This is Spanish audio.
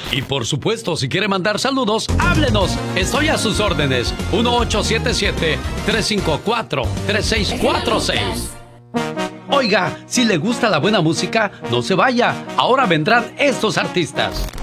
Y por supuesto, si quiere mandar saludos, háblenos. Estoy a sus órdenes. 1877-354-3646. Oiga, si le gusta la buena música, no se vaya. Ahora vendrán estos artistas.